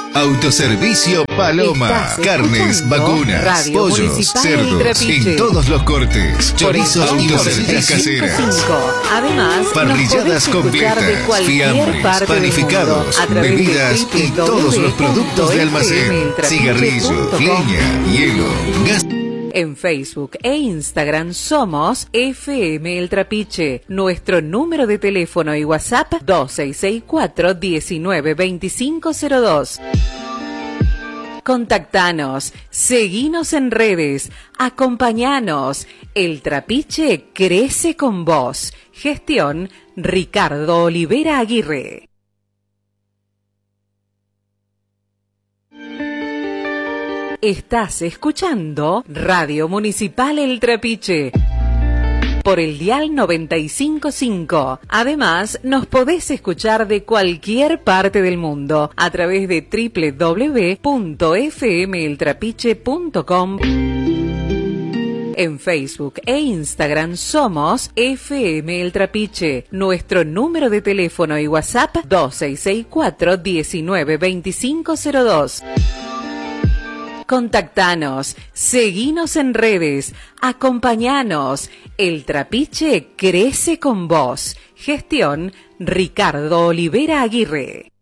Autoservicio Paloma. Carnes, vacunas, pollos, cerdos, en todos los cortes. Chorizos y tortillas caseras. Además, parrilladas completas, fiambres, panificados, bebidas y todos los productos de almacén. Cigarrillo, leña, hielo, gas. En Facebook e Instagram somos FM El Trapiche. Nuestro número de teléfono y WhatsApp 2664 192502. Contactanos, seguinos en redes, acompañanos. El Trapiche crece con vos. Gestión Ricardo Olivera Aguirre. Estás escuchando Radio Municipal El Trapiche por el dial 95.5. Además, nos podés escuchar de cualquier parte del mundo a través de www.fmeltrapiche.com. En Facebook e Instagram somos FM El Trapiche. Nuestro número de teléfono y WhatsApp 2664 192502. Contactanos, seguinos en redes, acompañanos. El Trapiche crece con vos. Gestión Ricardo Olivera Aguirre.